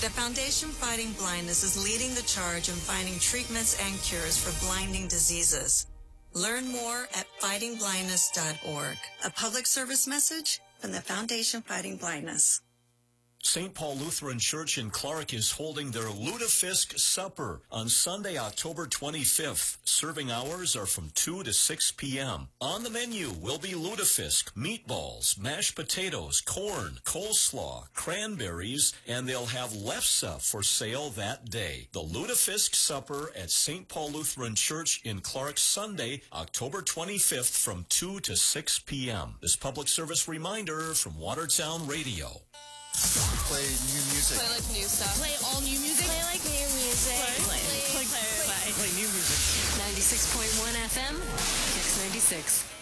The Foundation Fighting Blindness is leading the charge in finding treatments and cures for blinding diseases. Learn more at fightingblindness.org. A public service message from the Foundation Fighting Blindness. St. Paul Lutheran Church in Clark is holding their Lutefisk Supper on Sunday, October 25th. Serving hours are from 2 to 6 p.m. On the menu will be lutefisk, meatballs, mashed potatoes, corn, coleslaw, cranberries, and they'll have lefse for sale that day. The Lutefisk Supper at St. Paul Lutheran Church in Clark, Sunday, October 25th from 2 to 6 p.m. This public service reminder from Watertown Radio. Play new music. Play like new stuff. Play all new music. Play like new music. Play new music. 96.1 FM, Kix 96.